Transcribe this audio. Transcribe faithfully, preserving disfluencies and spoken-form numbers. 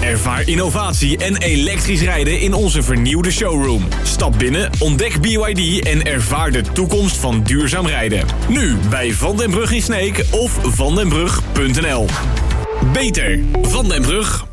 Ervaar innovatie en elektrisch rijden in onze vernieuwde showroom. Stap binnen, ontdek B Y D en ervaar de toekomst van duurzaam rijden. Nu bij Van den Brug in Sneek of vandenbrug punt n l. Beter. Van den Brug.